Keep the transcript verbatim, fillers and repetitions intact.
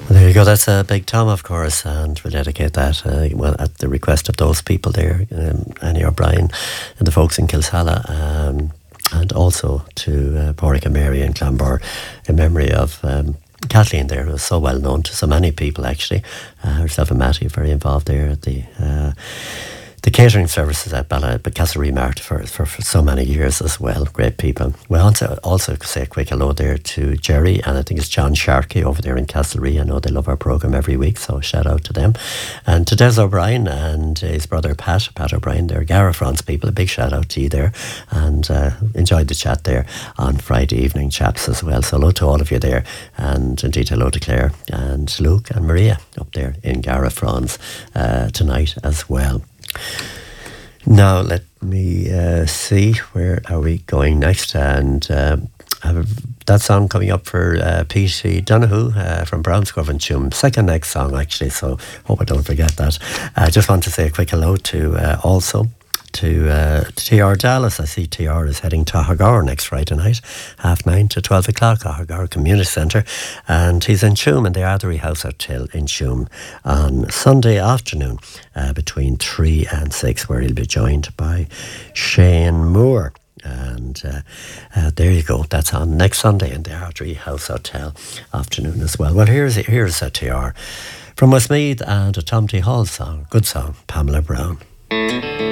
There you go. That's a uh, Big Tom, of course, and we'll dedicate that, uh, well, at the request of those people there, um, Annie O'Brien and the folks in Kilsalla, um, and also to uh, Porrick and Mary and Clambar, in memory of um, Kathleen there, who was so well known to so many people, actually. Uh, herself and Matty are very involved there at the... Uh, The catering services at Bella, but Castlereagh Mart for, for, for so many years as well. Great people. We want to also say a quick hello there to Jerry, and I think it's John Sharkey over there in Castlereagh. I know they love our programme every week, so shout out to them. And to Des O'Brien and his brother Pat, Pat O'Brien, they're Gara France people. A big shout out to you there, and uh, enjoyed the chat there on Friday evening, chaps, as well. So hello to all of you there, and indeed hello to Claire and Luke and Maria up there in Gara France uh, tonight as well. Now let me uh, see, where are we going next? And um, I have that song coming up for uh, P C Donoghue uh, from Brownsgrove and Tuam. Second next song, actually, so hope I don't forget that. I uh, just want to say a quick hello to uh, also to uh, T R Dallas. I see T R is heading to Hagar next Friday night, half nine to twelve o'clock, at Hagar Community Centre, and he's in Tuam in the Artery House Hotel in Tuam on Sunday afternoon uh, between three and six, where he'll be joined by Shane Moore. And uh, uh, there you go. That's on next Sunday in the Artery House Hotel afternoon as well. Well, here's here's a T R from Westmeath and a Tom T. Hall song, good song, Pamela Brown.